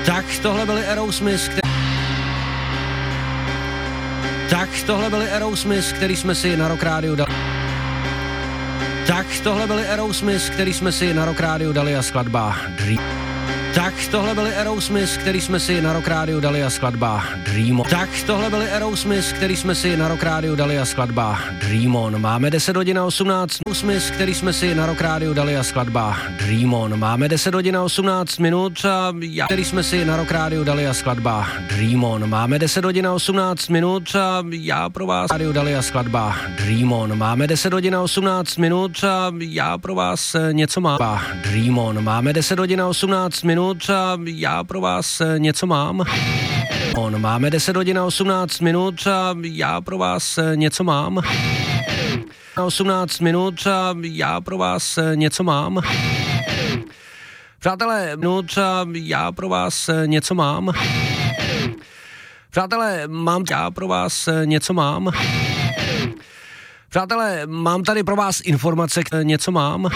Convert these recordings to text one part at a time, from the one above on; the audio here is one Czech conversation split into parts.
Tak tohle byli Aerosmith, který jsme si na Rock Rádiu dali. Tak tohle byli Aerosmith, který jsme si na Rock Rádiu dali a skladba Dream. Tak tohle byli Aerosmith, který jsme si na Rock Rádiu dali a skladba Dream On. Tak tohle byli Aerosmith, který jsme si na Rock Rádiu dali a skladba Dream On. Máme 10 hodin a 18 Aerosmith, který jsme si na Rock Rádiu dali a skladba Dream On. Máme 10 hodin a 18 minut a který jsme si na Rock Rádiu dali a skladba Dream On. Máme 10 hodin a 18 minut a já pro vás rádiu dali a skladba Dream On. Máme 10 hodin a 18 minut a já pro vás něco mám. Dream On. Máme 10 hodin a 18 minut a já pro vás něco mám. Máme 10 hodin a 18 minut a já pro vás něco mám. 18 minut a já pro vás něco mám. Přátelé, minut a já pro vás něco mám. Přátelé, já pro vás něco mám. Přátelé, mám tady pro vás informace, něco mám.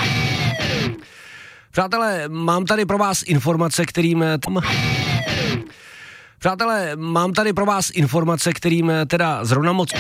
Přátelé, mám tady pro vás informace, kterým tam... Přátelé, mám tady pro vás informace, kterým teda zrovna moc...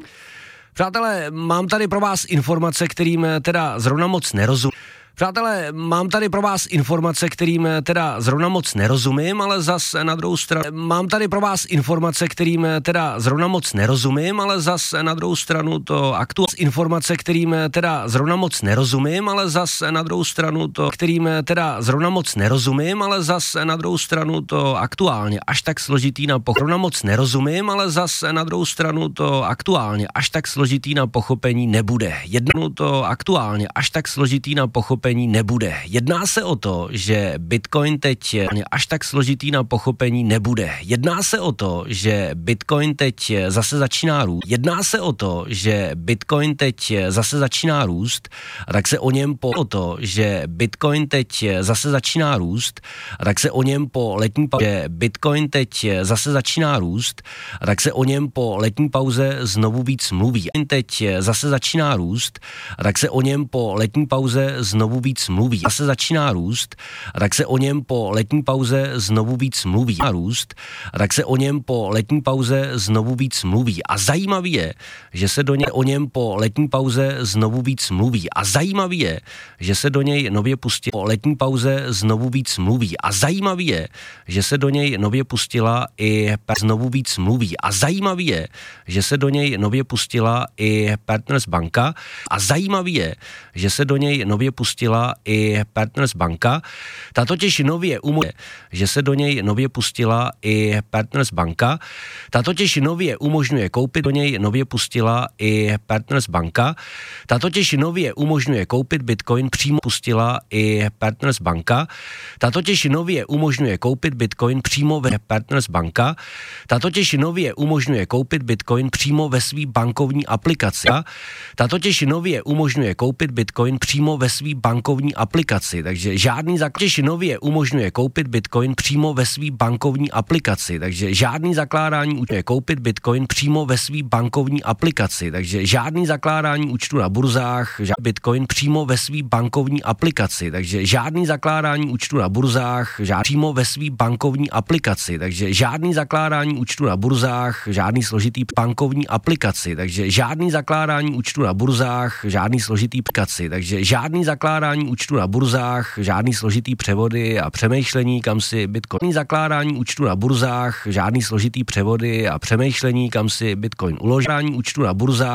Přátelé, mám tady pro vás informace, kterým teda zrovna moc nerozumím. Přátelé, mám tady pro vás informace, kterým teda zrovna moc nerozumím, ale zas na druhou stranu... Mám tady pro vás informace, kterým teda zrovna moc nerozumím, ale zas na druhou stranu to aktuální informace, kterým teda zrovna moc nerozumím, ale zas na druhou stranu to... Kterým teda zrovna moc nerozumím, ale zas na druhou stranu to aktuálně až tak složitý na pochopení. Zrovna moc nerozumím, ale zas na druhou stranu to aktuálně až tak složitý na pochopení nebude. Jednou to aktuálně až tak složitý na pochopení nebude. Jedná se o to, že Bitcoin teď až tak složitý na pochopení nebude. Jedná se o to, že Bitcoin teď zase začíná růst. Jedná se o to, že Bitcoin teď zase začíná růst, a tak se o něm o to, že Bitcoin teď zase začíná růst, a tak se o něm po letní pauze, Bitcoin teď zase začíná růst, a tak se o něm po letní pauze znovu víc mluví. Teď zase začíná růst, a tak se o něm po letní pauze znovu víc mluví. Zase začíná růst, a tak se o něm po letní pauze znovu víc mluví. A růst, a tak se o něm po letní pauze znovu víc mluví. A zajímavý je, že se o něm po letní pauze znovu víc mluví. A zajímavý je, že se do něj nově pustila po letní pauze znovu víc mluví. A zajímavý je, že se do něj nově pustila i znovu víc mluví. A zajímavý je, že se do něj nově pustila i Partners banka. A zajímavý je, že se do něj nově pustila i Partners banka. Ta totiž nově umožňuje, že se do něj nově pustila i Partners banka. Ta totiž nově umožňuje koupit, do něj nově pustila i Partners banka. Ta totiž nově umožňuje koupit Bitcoin přímo pustila i Partners banka. Ta totiž nově umožňuje koupit Bitcoin přímo ve Partners banka. Ta totiž nově umožňuje koupit Bitcoin přímo ve své bankovní aplikaci. Ta totiž nově umožňuje koupit Bitcoin přímo ve své bankovní aplikaci, takže žádný totiž nově umožňuje koupit Bitcoin přímo ve své bankovní aplikaci, takže žádný zakládání účtu koupit Bitcoin přímo ve své bankovní aplikaci, takže žádný zakládání účtu na burzách, Bitcoin přímo ve své bankovní aplikaci, takže žádný zakládání účtu na burzách, přímo ve své bankovní aplikaci, takže žádný zakládání účtu na burzách, žádný složitý bankovní aplikaci, takže žádný zakládání účtu na burzách, žádný složitý aplikaci, takže žádný zakládání účtu na burzách, žádný složitý převody a přemýšlení, kam si Bitcoin zakládání účtu na burzách, žádný složitý převody a přemýšlení, kam si Bitcoin uložení účtu na burzách.